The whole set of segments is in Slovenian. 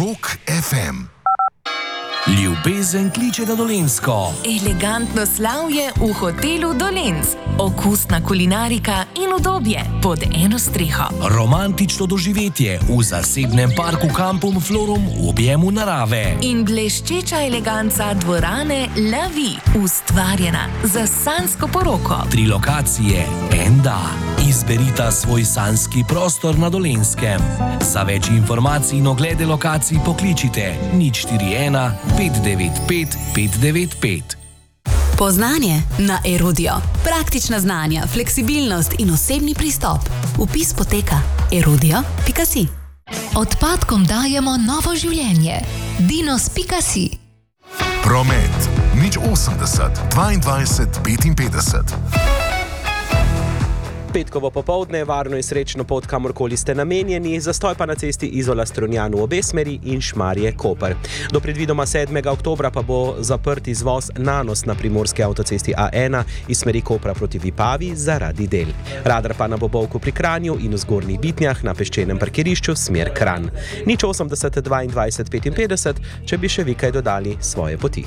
Rock FM. Ljubezen kliče na Dolenjsko. Elegantno slavje v hotelu Dolenc. Okusna kulinarika in udobje pod eno streho. Romantično doživetje v zasebnem parku Kampum Florum v objemu narave. In bleščeča eleganca dvorane La Vie, ustvarjena za sanjsko poroko. 3 lokacije, en da. Izberita svoj sanjski prostor na Dolenskem. Za več informacij in oglede lokacij pokličite 041 595 595. Poznanje na Erudio. Praktična znanja, fleksibilnost in osebni pristop. Vpis poteka erudio.si. Odpadkom dajemo novo življenje. Dinos.si. Promet 080 22 55. Petkovo popoldne, varno in srečno pot, kamorkoli ste namenjeni, zastoj pa na cesti Izola-Strunjan v obe smeri in Šmarje-Koper. Do predvidoma 7. oktobra pa bo zaprt izvoz Nanos na primorski avtocesti A1 iz smeri Kopra proti Vipavi zaradi del. Radar pa na Bobovku pri Kranju in v Zgornjih Bitnjah na peščenem parkirišču smer Kranj. 080 22 55, če bi še vi kaj dodali svoje poti.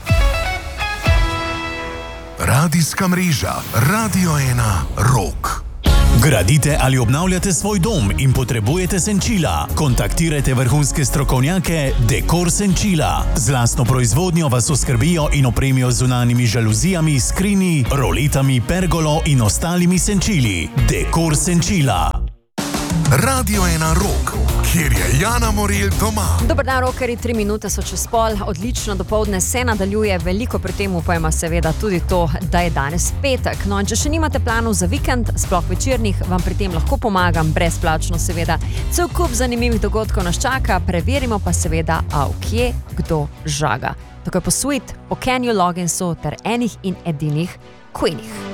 Radijska mreža Radio 1 Rock. Gradite ali obnavljate svoj dom in potrebujete senčila? Kontaktirajte vrhunske strokovnjake Dekor Senčila. Z lastno proizvodnjo vas oskrbijo in opremijo z zunanjimi žaluzijami, skrini, roletami, pergolo in ostalimi senčili. Dekor Senčila. Radio 1 Rock, kjer je Jana Morel doma. Dober dan, rockerji, 3 minute so čez pol, odlično dopoldne se nadaljuje, veliko pri tem pa ima seveda tudi to, da je danes petek. No, in če še nimate planov za vikend, sploh večernih, vam pri tem lahko pomagam, brezplačno seveda. Cel kup zanimivih dogodkov nas čaka, preverimo pa seveda, kje kdo žaga. Tako je po Sweet, po Kenju Logginsu ter enih in edinih Queenih.